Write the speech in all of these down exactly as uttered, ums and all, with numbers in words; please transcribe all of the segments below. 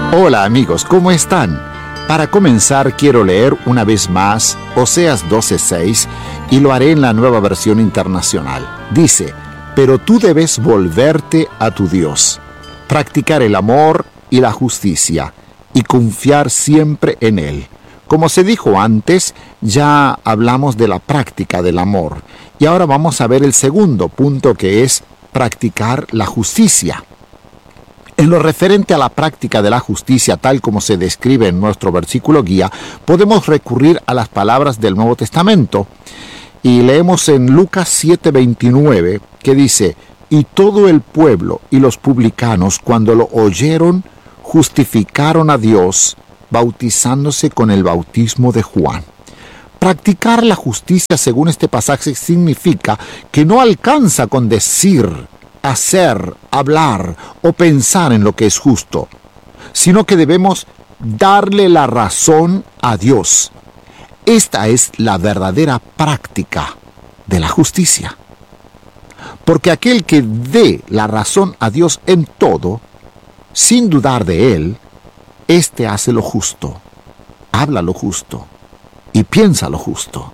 Hola amigos, ¿cómo están? Para comenzar quiero leer una vez más Oseas doce seis y lo haré en la Nueva Versión Internacional. Dice: pero tú debes volverte a tu Dios, practicar el amor y la justicia y confiar siempre en Él. Como se dijo antes, ya hablamos de la práctica del amor y ahora vamos a ver el segundo punto, que es practicar la justicia. En lo referente a la práctica de la justicia, tal como se describe en nuestro versículo guía, podemos recurrir a las palabras del Nuevo Testamento. Y leemos en Lucas siete veintinueve, que dice: y todo el pueblo y los publicanos, cuando lo oyeron, justificaron a Dios, bautizándose con el bautismo de Juan. Practicar la justicia, según este pasaje, significa que no alcanza con decir, hacer, hablar o pensar en lo que es justo, sino que debemos darle la razón a Dios. Esta es la verdadera práctica de la justicia. Porque aquel que dé la razón a Dios en todo, sin dudar de Él, éste hace lo justo, habla lo justo y piensa lo justo.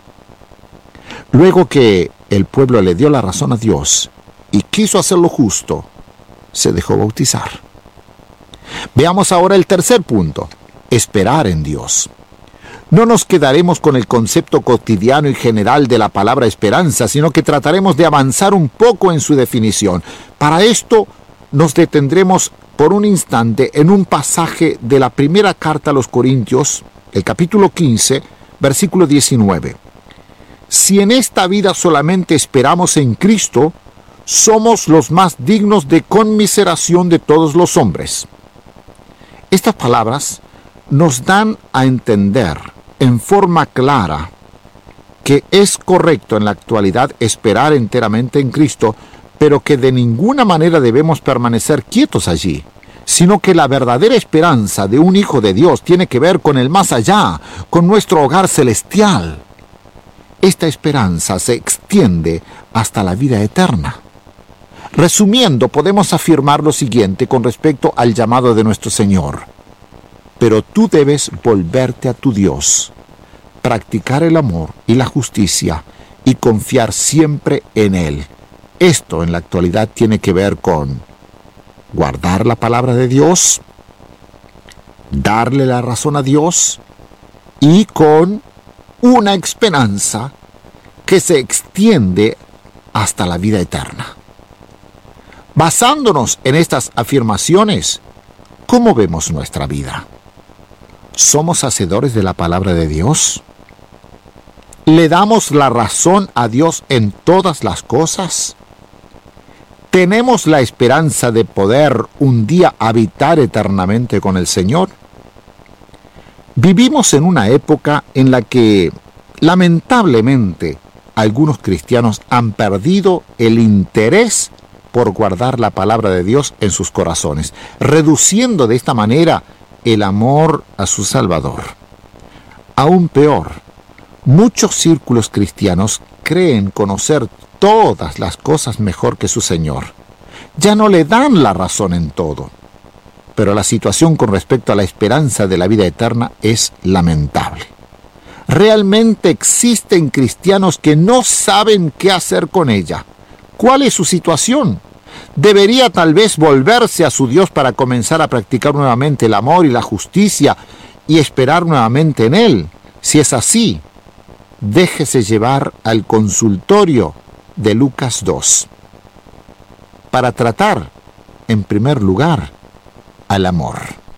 Luego que el pueblo le dio la razón a Dios y quiso hacer lo justo, se dejó bautizar. Veamos ahora el tercer punto: esperar en Dios. No nos quedaremos con el concepto cotidiano y general de la palabra esperanza, sino que trataremos de avanzar un poco en su definición. Para esto nos detendremos por un instante en un pasaje de la primera carta a los Corintios, el capítulo quince, versículo diecinueve. Si en esta vida solamente esperamos en Cristo, somos los más dignos de conmiseración de todos los hombres. Estas palabras nos dan a entender en forma clara que es correcto en la actualidad esperar enteramente en Cristo, pero que de ninguna manera debemos permanecer quietos allí, sino que la verdadera esperanza de un hijo de Dios tiene que ver con el más allá, con nuestro hogar celestial. Esta esperanza se extiende hasta la vida eterna. Resumiendo, podemos afirmar lo siguiente con respecto al llamado de nuestro Señor: pero tú debes volverte a tu Dios, practicar el amor y la justicia y confiar siempre en Él. Esto en la actualidad tiene que ver con guardar la palabra de Dios, darle la razón a Dios y con una esperanza que se extiende hasta la vida eterna. Basándonos en estas afirmaciones, ¿cómo vemos nuestra vida? ¿Somos hacedores de la palabra de Dios? ¿Le damos la razón a Dios en todas las cosas? ¿Tenemos la esperanza de poder un día habitar eternamente con el Señor? Vivimos en una época en la que, lamentablemente, algunos cristianos han perdido el interés por guardar la palabra de Dios en sus corazones, reduciendo de esta manera el amor a su Salvador. Aún peor, muchos círculos cristianos creen conocer todas las cosas mejor que su Señor. Ya no le dan la razón en todo. Pero la situación con respecto a la esperanza de la vida eterna es lamentable. Realmente existen cristianos que no saben qué hacer con ella. ¿Cuál es su situación? ¿Debería tal vez volverse a su Dios para comenzar a practicar nuevamente el amor y la justicia y esperar nuevamente en Él? Si es así, déjese llevar al consultorio de Lucas dos para tratar, en primer lugar, al amor.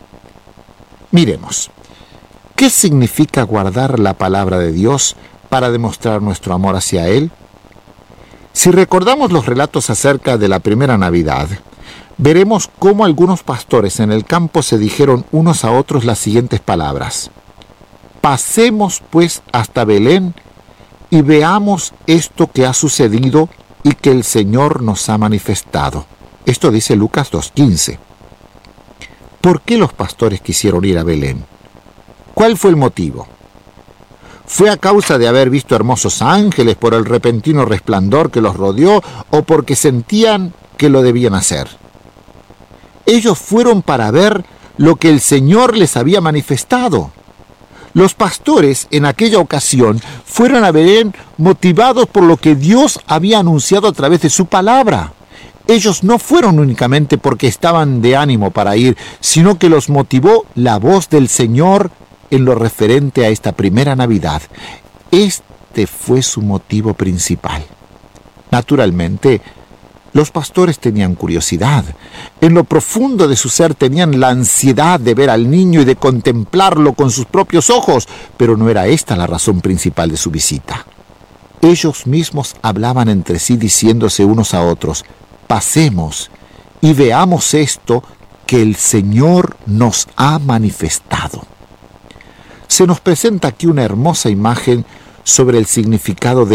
Miremos, ¿qué significa guardar la palabra de Dios para demostrar nuestro amor hacia Él? Si recordamos los relatos acerca de la primera Navidad, veremos cómo algunos pastores en el campo se dijeron unos a otros las siguientes palabras: pasemos pues hasta Belén y veamos esto que ha sucedido y que el Señor nos ha manifestado. Esto dice Lucas dos quince. ¿Por qué los pastores quisieron ir a Belén? ¿Cuál fue el motivo? ¿Fue a causa de haber visto hermosos ángeles por el repentino resplandor que los rodeó o porque sentían que lo debían hacer? Ellos fueron para ver lo que el Señor les había manifestado. Los pastores en aquella ocasión fueron a Belén motivados por lo que Dios había anunciado a través de su palabra. Ellos no fueron únicamente porque estaban de ánimo para ir, sino que los motivó la voz del Señor en lo referente a esta primera Navidad. Este fue su motivo principal. Naturalmente, los pastores tenían curiosidad. En lo profundo de su ser tenían la ansiedad de ver al niño y de contemplarlo con sus propios ojos, pero no era esta la razón principal de su visita. Ellos mismos hablaban entre sí diciéndose unos a otros: pasemos y veamos esto que el Señor nos ha manifestado. Se nos presenta aquí una hermosa imagen sobre el significado de